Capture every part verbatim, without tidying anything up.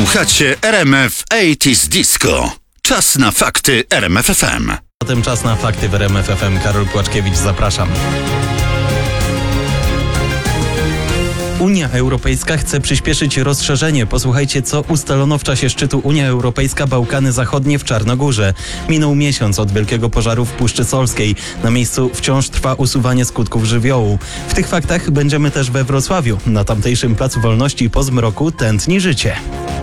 Słuchacie R M F osiemdziesiąt Disco. Czas na fakty R M F F M. Zatem czas na fakty w R M F F M. Karol Płaczkiewicz, zapraszam. Unia Europejska chce przyspieszyć rozszerzenie. Posłuchajcie, co ustalono w czasie szczytu Unia Europejska Bałkany Zachodnie w Czarnogórze. Minął miesiąc od wielkiego pożaru w Puszczy Solskiej. Na miejscu wciąż trwa usuwanie skutków żywiołu. W tych faktach będziemy też we Wrocławiu. Na tamtejszym Placu Wolności po zmroku tętni życie.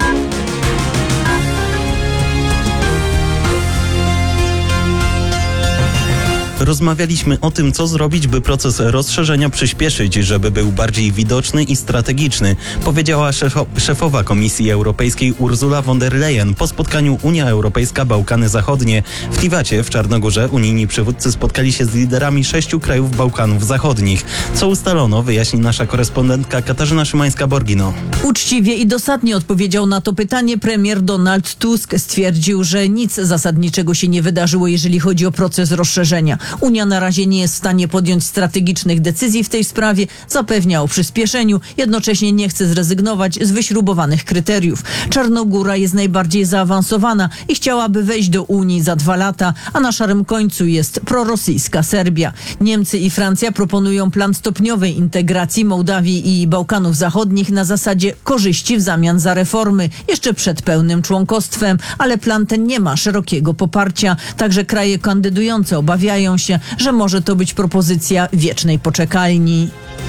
Rozmawialiśmy o tym, co zrobić, by proces rozszerzenia przyspieszyć, żeby był bardziej widoczny i strategiczny, powiedziała szefo- szefowa Komisji Europejskiej Ursula von der Leyen po spotkaniu Unia Europejska Bałkany Zachodnie. W Tiwacie w Czarnogórze unijni przywódcy spotkali się z liderami sześciu krajów Bałkanów Zachodnich. Co ustalono, wyjaśni nasza korespondentka Katarzyna Szymańska-Borgino. Uczciwie i dosadnie odpowiedział na to pytanie premier Donald Tusk. Stwierdził, że nic zasadniczego się nie wydarzyło, jeżeli chodzi o proces rozszerzenia. Unia na razie nie jest w stanie podjąć strategicznych decyzji w tej sprawie, zapewnia o przyspieszeniu, jednocześnie nie chce zrezygnować z wyśrubowanych kryteriów. Czarnogóra jest najbardziej zaawansowana i chciałaby wejść do Unii za dwa lata, a na szarym końcu jest prorosyjska Serbia. Niemcy i Francja proponują plan stopniowej integracji Mołdawii i Bałkanów Zachodnich na zasadzie korzyści w zamian za reformy, jeszcze przed pełnym członkostwem, ale plan ten nie ma szerokiego poparcia. Także kraje kandydujące obawiają się, że może to być propozycja wiecznej poczekalni.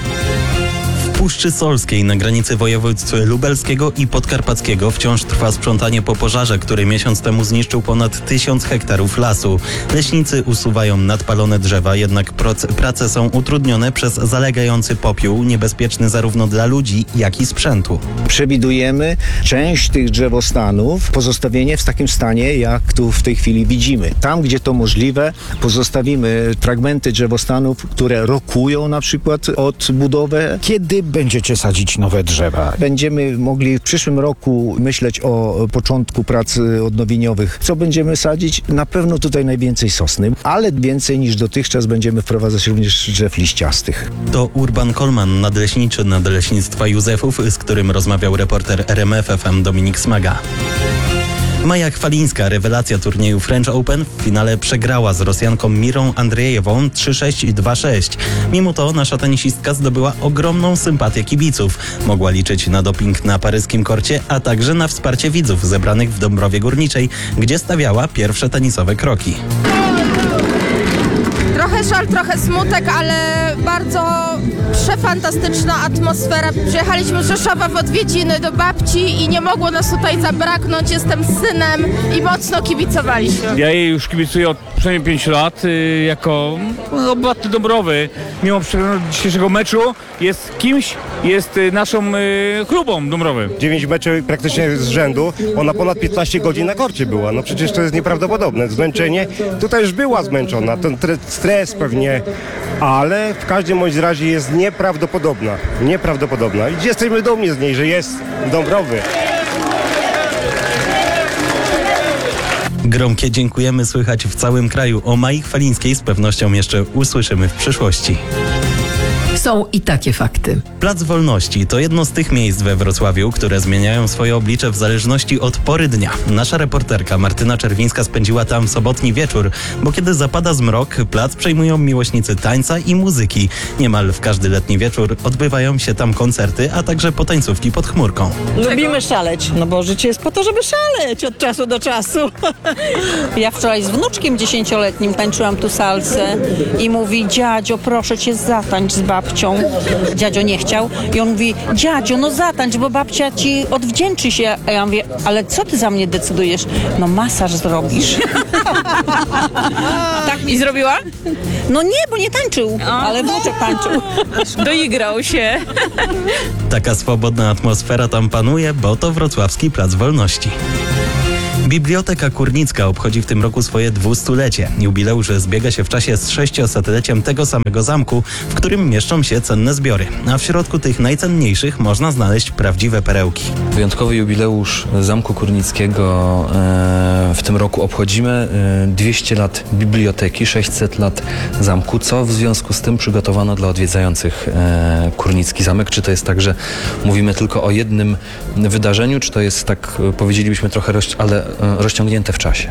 W Puszczy Solskiej na granicy województw lubelskiego i podkarpackiego wciąż trwa sprzątanie po pożarze, który miesiąc temu zniszczył ponad tysiąc hektarów lasu. Leśnicy usuwają nadpalone drzewa, jednak proc- prace są utrudnione przez zalegający popiół, niebezpieczny zarówno dla ludzi, jak i sprzętu. Przewidujemy część tych drzewostanów pozostawienie w takim stanie, jak tu w tej chwili widzimy. Tam, gdzie to możliwe, pozostawimy fragmenty drzewostanów, które rokują na przykład odbudowę. Kiedy będziecie sadzić nowe drzewa? Będziemy mogli w przyszłym roku myśleć o początku prac odnowieniowych. Co będziemy sadzić? Na pewno tutaj najwięcej sosny, ale więcej niż dotychczas będziemy wprowadzać również drzew liściastych. To Urban Kolman, nadleśniczy Nadleśnictwa Józefów, z którym rozmawiał reporter R M F F M Dominik Smaga. Maja Chwalińska, rewelacja turnieju French Open, w finale przegrała z Rosjanką Mirą Andrzejewą trzy sześć i dwa sześć. Mimo to nasza tenisistka zdobyła ogromną sympatię kibiców. Mogła liczyć na doping na paryskim korcie, a także na wsparcie widzów zebranych w Dąbrowie Górniczej, gdzie stawiała pierwsze tenisowe kroki. Trochę żal, trochę smutek, ale bardzo przefantastyczna atmosfera. Przyjechaliśmy z Rzeszowa w odwiedziny do babci i nie mogło nas tutaj zabraknąć. Jestem synem i mocno kibicowaliśmy. Ja jej już kibicuję od przynajmniej pięć lat y, jako no, obywatel Dąbrowy. Mimo przegranego dzisiejszego meczu jest kimś, jest y, naszą y, klubą Dąbrowy. dziewięć meczów praktycznie z rzędu. Ona ponad piętnaście godzin na korcie była. No przecież to jest nieprawdopodobne. Zmęczenie. Tutaj już była zmęczona. Ten stres pewnie, ale w każdym bądź razie jest nieprawdopodobna. Nieprawdopodobna. I jesteśmy dumni z niej, że jest Dąbrowy. Gromkie dziękujemy słychać w całym kraju. O Mai Chwalińskiej z pewnością jeszcze usłyszymy w przyszłości. Są i takie fakty. Plac Wolności to jedno z tych miejsc we Wrocławiu, które zmieniają swoje oblicze w zależności od pory dnia. Nasza reporterka Martyna Czerwińska spędziła tam sobotni wieczór, bo kiedy zapada zmrok, plac przejmują miłośnicy tańca i muzyki. Niemal w każdy letni wieczór odbywają się tam koncerty, a także potańcówki pod chmurką. Lubimy szaleć, no bo życie jest po to, żeby szaleć od czasu do czasu. Ja wczoraj z wnuczkiem dziesięcioletnim tańczyłam tu salsę i mówi: dziadzio, proszę cię, zatańcz z babcią. Dziadzio nie chciał i on mówi: dziadzio, no zatańcz, bo babcia ci odwdzięczy się. A ja mówię: ale co ty za mnie decydujesz? No masaż zrobisz. Tak mi zrobiła? No nie, bo nie tańczył, ale wnuczek tańczył. Doigrał się. Taka swobodna atmosfera tam panuje, bo to wrocławski Plac Wolności. Biblioteka Kurnicka obchodzi w tym roku swoje dwustulecie. Jubileusz zbiega się w czasie z sześciosetleciem tego samego zamku, w którym mieszczą się cenne zbiory. A w środku tych najcenniejszych można znaleźć prawdziwe perełki. Wyjątkowy jubileusz Zamku Kurnickiego e, w tym roku obchodzimy. E, dwieście lat biblioteki, sześćset lat zamku. Co w związku z tym przygotowano dla odwiedzających e, Kurnicki Zamek? Czy to jest tak, że mówimy tylko o jednym wydarzeniu, czy to jest tak, powiedzielibyśmy trochę, roz, ale e, rozciągnięte w czasie?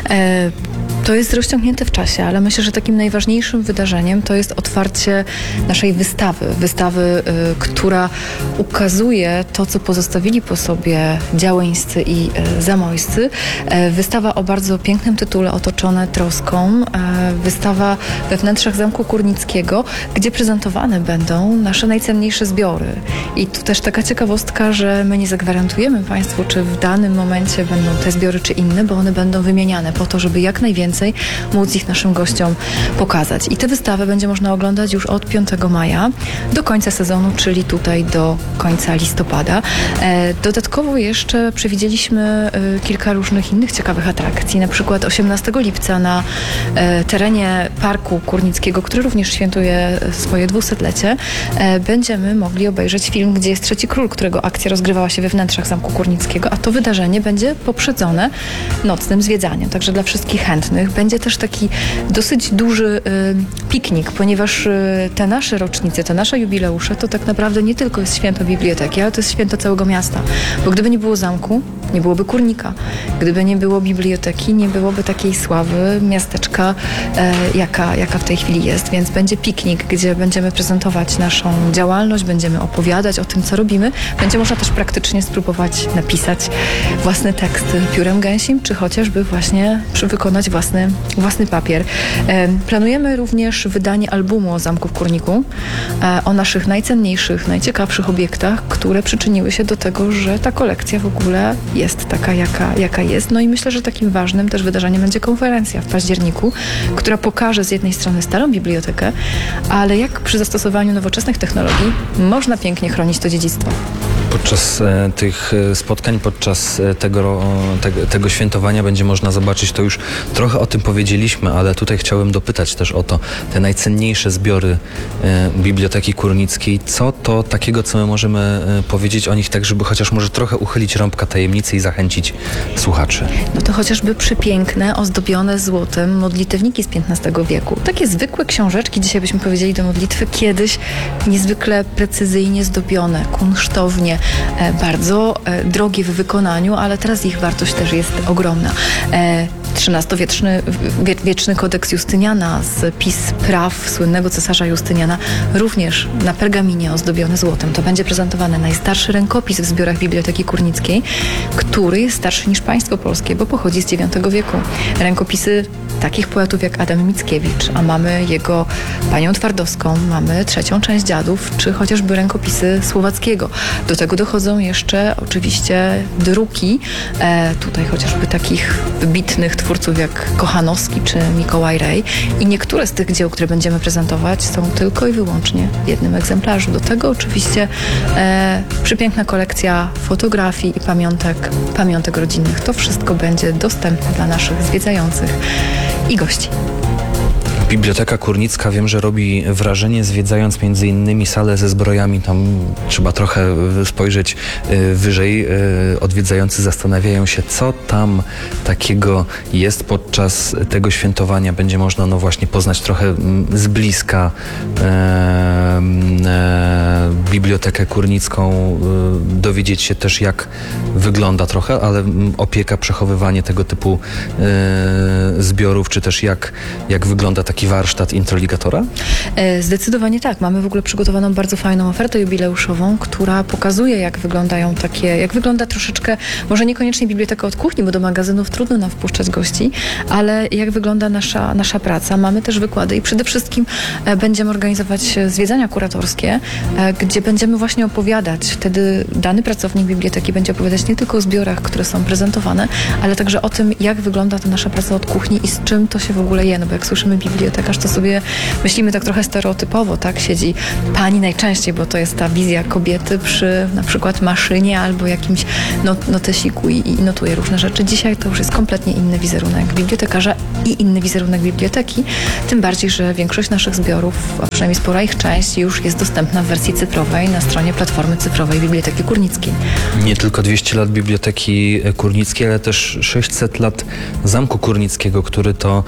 E, to jest rozciągnięte w czasie, ale myślę, że takim najważniejszym wydarzeniem to jest otwarcie naszej wystawy. Wystawy, y, która ukazuje to, co pozostawili po sobie działeńscy i y, zamojscy. E, wystawa o bardzo pięknym tytule, otoczone troską. E, wystawa we wnętrzach Zamku Kurnickiego, gdzie prezentowane będą nasze najcenniejsze zbiory. I tu też taka ciekawostka, że my nie zagwarantujemy Państwu, czy w danym momencie będą te zbiory, czy inne, bo one będą wymieniane po to, żeby jak najwięcej móc ich naszym gościom pokazać. I tę wystawę będzie można oglądać już od piątego maja do końca sezonu, czyli tutaj do końca listopada. E, dodatkowo jeszcze przewidzieliśmy e, kilka różnych innych ciekawych atrakcji. Na przykład osiemnastego lipca na e, terenie Parku Kurnickiego, który również świętuje swoje dwusetlecie, e, będziemy mogli obejrzeć film Gdzie jest Trzeci Król, którego akcja rozgrywała się we wnętrzach Zamku Kurnickiego, a to wydarzenie będzie poprzedzone nocnym zwiedzaniem. Także dla wszystkich chętnych będzie też taki dosyć duży y, piknik, ponieważ y, te nasze rocznice, te nasze jubileusze to tak naprawdę nie tylko jest święto biblioteki, ale to jest święto całego miasta. Bo gdyby nie było zamku, nie byłoby Kurnika. Gdyby nie było biblioteki, nie byłoby takiej sławy miasteczka, e, jaka, jaka w tej chwili jest. Więc będzie piknik, gdzie będziemy prezentować naszą działalność, będziemy opowiadać o tym, co robimy. Będzie można też praktycznie spróbować napisać własny tekst piórem gęsim, czy chociażby właśnie wykonać własny, własny papier. E, planujemy również wydanie albumu o Zamku w Kurniku, e, o naszych najcenniejszych, najciekawszych obiektach, które przyczyniły się do tego, że ta kolekcja w ogóle jest taka, jaka, jaka jest. No i myślę, że takim ważnym też wydarzeniem będzie konferencja w październiku, która pokaże z jednej strony starą bibliotekę, ale jak przy zastosowaniu nowoczesnych technologii można pięknie chronić to dziedzictwo. Podczas e, tych spotkań, podczas tego, te, tego świętowania będzie można zobaczyć, to już trochę o tym powiedzieliśmy, ale tutaj chciałem dopytać też o to, te najcenniejsze zbiory e, Biblioteki Kurnickiej. Co to takiego, co my możemy e, powiedzieć o nich, tak żeby chociaż może trochę uchylić rąbka tajemnicy i zachęcić słuchaczy? No to chociażby przepiękne, ozdobione złotem modlitewniki z piętnastego wieku. Takie zwykłe książeczki, dzisiaj byśmy powiedzieli do modlitwy, kiedyś niezwykle precyzyjnie zdobione, kunsztownie, e, bardzo e, drogie w wykonaniu, ale teraz ich wartość też jest ogromna. E, trzynastowieczny wie, wieczny kodeks Justyniana z pis praw słynnego cesarza Justyniana, również na pergaminie ozdobiony złotem. To będzie prezentowany najstarszy rękopis w zbiorach Biblioteki Kurnickiej, który jest starszy niż państwo polskie, bo pochodzi z dziewiątego wieku. Rękopisy takich poetów jak Adam Mickiewicz, a mamy jego Panią Twardowską, mamy Trzecią część Dziadów, czy chociażby rękopisy Słowackiego. Do tego dochodzą jeszcze oczywiście druki, e, tutaj chociażby takich wybitnych twórców jak Kochanowski czy Mikołaj Rej. I niektóre z tych dzieł, które będziemy prezentować, są tylko i wyłącznie w jednym egzemplarzu. Do tego oczywiście e, przepiękna kolekcja fotografii i pamiątek, pamiątek rodzinnych. To wszystko będzie dostępne dla naszych zwiedzających i gości. Biblioteka Kurnicka, wiem, że robi wrażenie, zwiedzając między innymi salę ze zbrojami. Tam trzeba trochę spojrzeć wyżej. Odwiedzający zastanawiają się, co tam takiego jest podczas tego świętowania. Będzie można no właśnie poznać trochę z bliska e, e, Bibliotekę Kurnicką, e, dowiedzieć się też, jak wygląda trochę, ale opieka, przechowywanie tego typu e, zbiorów, czy też jak, jak wygląda taki warsztat introligatora? Zdecydowanie tak. Mamy w ogóle przygotowaną bardzo fajną ofertę jubileuszową, która pokazuje, jak wyglądają takie, jak wygląda troszeczkę, może niekoniecznie biblioteka od kuchni, bo do magazynów trudno nam wpuszczać gości, ale jak wygląda nasza, nasza praca. Mamy też wykłady i przede wszystkim e, będziemy organizować zwiedzania kuratorskie, e, gdzie będziemy właśnie opowiadać. Wtedy dany pracownik biblioteki będzie opowiadać nie tylko o zbiorach, które są prezentowane, ale także o tym, jak wygląda ta nasza praca od kuchni i z czym to się w ogóle je. No bo jak słyszymy bibliotekę, bibliotekarz, to sobie myślimy tak trochę stereotypowo, tak? Siedzi pani najczęściej, bo to jest ta wizja kobiety przy na przykład maszynie albo jakimś not- notesiku i, i notuje różne rzeczy. Dzisiaj to już jest kompletnie inny wizerunek bibliotekarza i inny wizerunek biblioteki, tym bardziej, że większość naszych zbiorów, a przynajmniej spora ich część, już jest dostępna w wersji cyfrowej na stronie Platformy Cyfrowej Biblioteki Kurnickiej. Nie tylko dwieście lat Biblioteki Kurnickiej, ale też sześćset lat Zamku Kurnickiego, który to,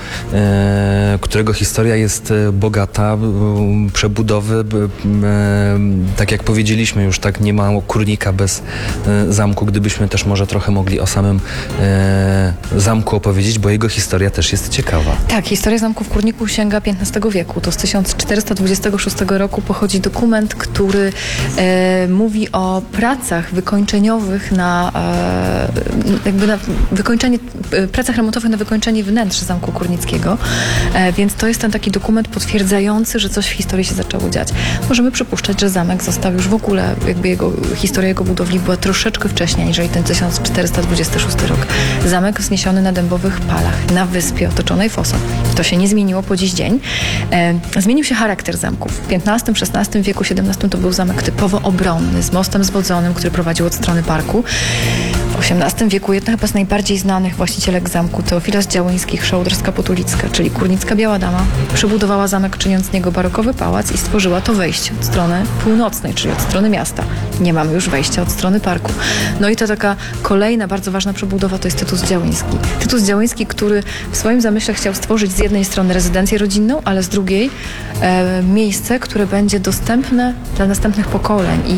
e, którego historia jest bogata, e, przebudowy, e, tak jak powiedzieliśmy już, tak nie ma kurnika bez e, zamku. Gdybyśmy też może trochę mogli o samym e, zamku opowiedzieć, bo jego historia też jest ciekawa. Tak, historia zamku w Kurniku sięga piętnastego wieku. To z tysiąc czterysta dwudziestego szóstego roku pochodzi dokument, który e, mówi o pracach wykończeniowych na e, jakby na wykończenie, e, pracach remontowych na wykończenie wnętrz Zamku Kurnickiego. E, więc to jest ten taki dokument potwierdzający, że coś w historii się zaczęło dziać. Możemy przypuszczać, że zamek został już w ogóle, jakby jego historia jego budowli była troszeczkę wcześniej, niżeli ten tysiąc czterysta dwudziesty szósty rok. Zamek wzniesiony na dębowych palach, na wyspie otoczonej fosą. To się nie zmieniło po dziś dzień. E, zmienił się charakter zamków. W piętnastym, szesnastym wieku, siedemnastym to był zamek typowo obronny, z mostem zwodzonym, który prowadził od strony parku. W osiemnastym wieku jedna chyba z najbardziej znanych właścicielek zamku, Teofila z Działyńskich, Szołdrska-Potulicka, czyli Kurnicka Biała Dama, przebudowała zamek, czyniąc z niego barokowy pałac i stworzyła to wejście od strony północnej, czyli od strony miasta. Nie mamy już wejścia od strony parku. No i to taka kolejna bardzo ważna przebudowa to jest Tytus Działyński. Tytus Działyński, który w swoim zamyśle chciał stworzyć z jednej strony rezydencję rodzinną, ale z drugiej e, miejsce, które będzie dostępne dla następnych pokoleń i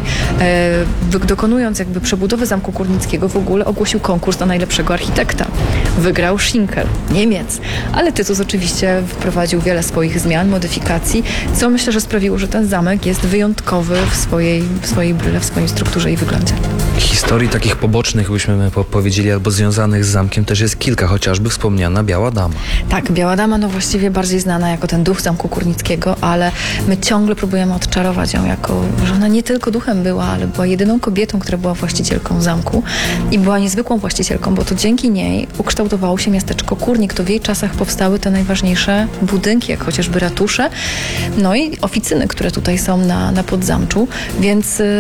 e, dokonując jakby przebudowy Zamku Kurnickiego w ogóle ogłosił konkurs na najlepszego architekta. Wygrał Schinkel, Niemiec, ale Tytus oczywiście wprowadził wiele swoich zmian, modyfikacji, co myślę, że sprawiło, że ten zamek jest wyjątkowy w swojej, w swojej bryle, w swojej strukturze i wyglądzie. Historii takich pobocznych, byśmy po- powiedzieli, albo związanych z zamkiem też jest kilka, chociażby wspomniana Biała Dama. Tak, Biała Dama no właściwie bardziej znana jako ten duch Zamku Kurnickiego, ale my ciągle próbujemy odczarować ją jako, że ona nie tylko duchem była, ale była jedyną kobietą, która była właścicielką zamku i była niezwykłą właścicielką, bo to dzięki niej ukształtowało się miasteczko Kurnik. To w jej czasach powstały te najważniejsze budynki, jak chociażby ratusze, no i oficyny, które tutaj są na, na Podzamczu, więc yy,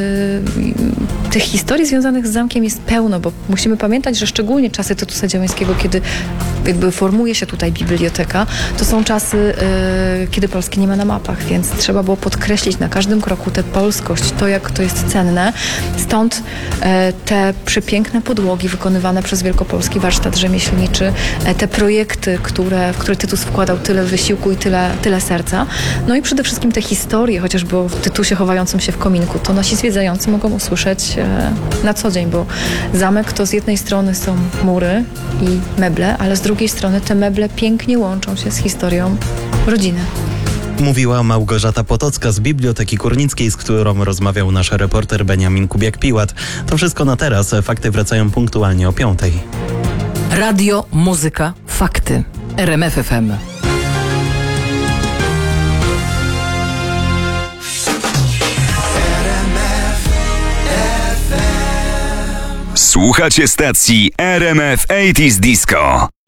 yy, tych historii związanych z zamkiem jest pełno, bo musimy pamiętać, że szczególnie czasy Tytusa Działyńskiego, kiedy jakby formuje się tutaj biblioteka, to są czasy, yy, kiedy Polski nie ma na mapach, więc trzeba było podkreślić na każdym kroku tę polskość, to jak to jest cenne. Stąd yy, te przepiękne podłogi wykonywane przez Wielkopolski Warsztat Rzemieślniczy, yy, te projekty, które, w które Tytus wkładał tyle wysiłku i tyle, tyle serca. No i przede wszystkim te historie, chociażby o Tytusie chowającym się w kominku, to nasi zwiedzający mogą usłyszeć yy, na co dzień, bo zamek to z jednej strony są mury i meble, ale z drugiej strony te meble pięknie łączą się z historią rodziny. Mówiła Małgorzata Potocka z Biblioteki Kurnickiej, z którą rozmawiał nasz reporter Beniamin Kubiak-Piłat. To wszystko na teraz. Fakty wracają punktualnie o piątej. Radio, muzyka, fakty. R M F F M. Słuchacie stacji R M F osiemdziesiąt Disco.